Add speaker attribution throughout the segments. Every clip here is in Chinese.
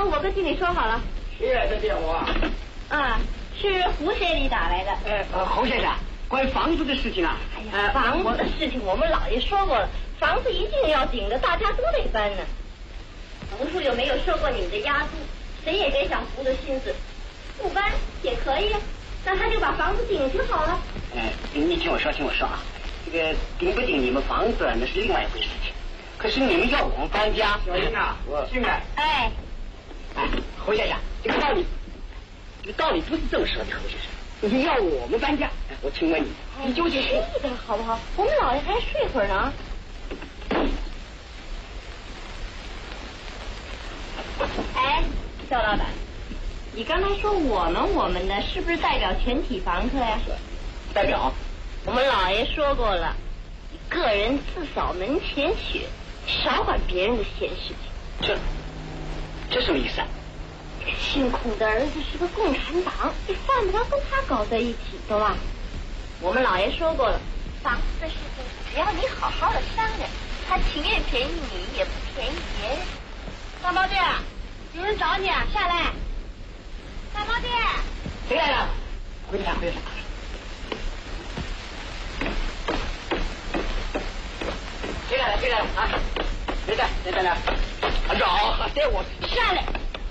Speaker 1: 我跟经理说好了。
Speaker 2: 谁来的电话？
Speaker 1: 啊，是胡协理打来的。
Speaker 2: 侯先生，关于房子的事情啊。
Speaker 1: 哎呀，房子的事情我们老爷说过了，房子一定要顶着，大家都得搬呢。胡叔又没有收过你们的押租，谁也别想糊了心思，不搬也可以，那他就把房子顶就好了。
Speaker 2: 你听我说啊，这个顶不顶你们房子那是另外一回事情。可是你们要我们搬家，小英啊，进来。
Speaker 1: 哎，
Speaker 2: 侯先生，这个道理不是这么说的，侯先生。你要我们搬家，我请问你究竟是
Speaker 1: 这个好不好？我们老爷还睡会儿呢。哎，肖老板，你刚才说我们的，是不是代表全体房客呀？
Speaker 2: 代表。
Speaker 1: 我们老爷说过了，你个人自扫门前雪，少管别人的闲事情。
Speaker 2: 这什么意思啊？
Speaker 1: 这个姓孔的儿子是个共产党，你犯不着跟他搞在一起，懂吧？我们老爷说过了，房子的事情只要你好好的商量，他情愿便宜你，也不便宜别人。大毛店，有人找你，下来。大毛店，
Speaker 2: 谁来了？回来。谁来了啊？谁在那？找带我
Speaker 1: 下来。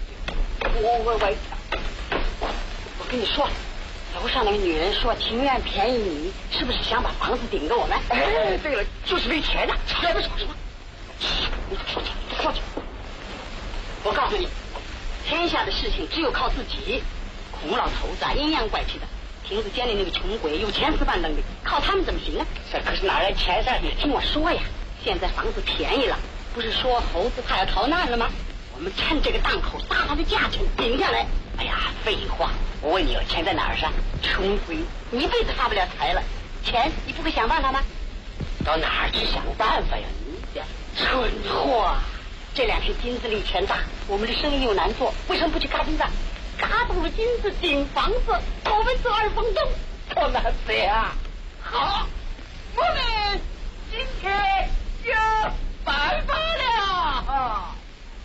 Speaker 2: 我跟你说，楼上那个女人说情愿便宜你，是不是想把房子顶着我们？对了，就是没钱呐。吵什么？你说去。我告诉你，天下的事情只有靠自己。孔老头子啊，阴阳怪气的，亭子间里那个穷鬼有钱死板愣的，靠他们怎么行啊？这可是哪来钱噻？你听我说呀，现在房子便宜了，不是说猴子怕要逃难了吗？我们趁这个档口杀他的价钱顶下来。哎呀，废话！我问你，钱在哪儿上？穷鬼，你一辈子发不了财了，钱你不会想办法吗？到哪儿去想办法呀？你这蠢货！这两天金子离钱大，我们的生意又难做，为什么不去嘎金子？嘎动了金子顶房子，我们做二房东，多难得啊！好，我们今天有办法了。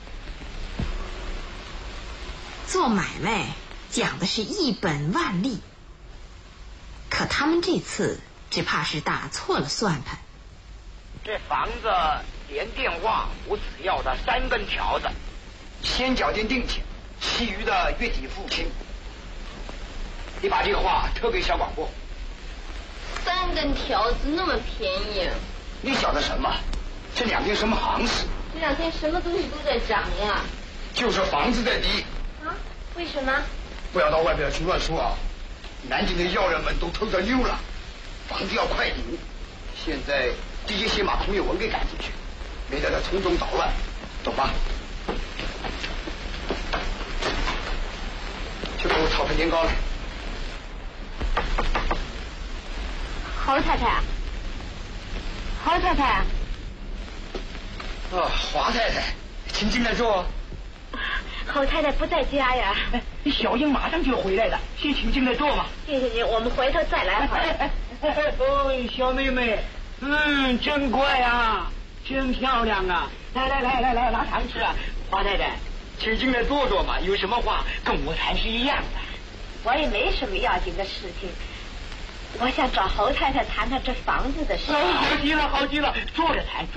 Speaker 3: 做买卖讲的是一本万利，可他们这次只怕是打错了算盘。
Speaker 4: 这房子连电话我只要的3根条子，先缴定金，其余的月底付清。你把这个话特给小广播。
Speaker 1: 3根条子那么便宜？
Speaker 4: 你晓得什么？这2天什么行市？
Speaker 1: 这2天什么东西都在涨呀。
Speaker 4: 就是房子在低。
Speaker 1: 啊？为什么？
Speaker 4: 不要到外边去乱说啊！南京的要人们都偷着溜了，房子要快顶。现在第一先把孔有文给赶进去，免得他从中捣乱，懂吧？去给我炒盆年糕来。
Speaker 1: 侯太太，侯太太。
Speaker 4: 华太太，请进来坐。
Speaker 1: 侯太太不在家呀。
Speaker 2: 小英马上就回来了，先请进来坐嘛。
Speaker 1: 谢谢你，我们回头再来好了。
Speaker 2: 小妹妹，真乖啊，真漂亮啊！来，拿糖吃啊！华太太，请进来坐坐嘛，有什么话跟我谈是一样的。
Speaker 1: 我也没什么要紧的事情，我想找侯太太谈谈这房子的事。
Speaker 2: 好极了，坐着谈。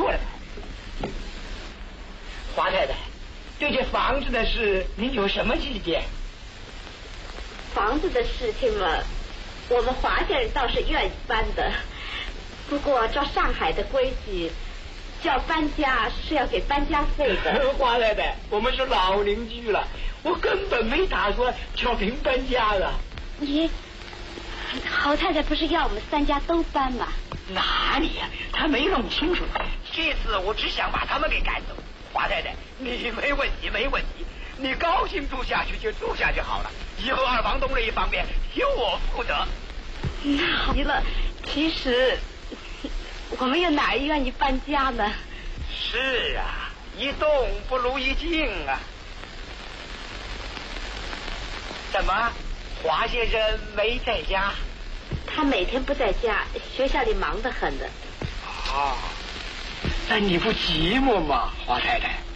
Speaker 2: 华太太，对这房子的事您有什么意见？
Speaker 1: 房子的事情嘛，我们华先生倒是愿意搬的，不过照上海的规矩，要搬家是要给搬家费的。
Speaker 2: 华太太，我们是老邻居了，我根本没打算叫您搬家了。
Speaker 1: 你侯太太不是要我们3家都搬吗？
Speaker 2: 哪里呀？他没弄清楚。
Speaker 4: 这次我只想把他们给赶走。华太太，你没问题，你高兴住下去就住下就好了。以后二房东这一方面由我负责。
Speaker 1: 那好极了，其实我们又哪愿意搬家呢？
Speaker 4: 是啊，一动不如一静啊。怎么，华先生没在家？
Speaker 1: 他每天不在家，学校里忙得很的。
Speaker 4: 那你不寂寞吗，华太太？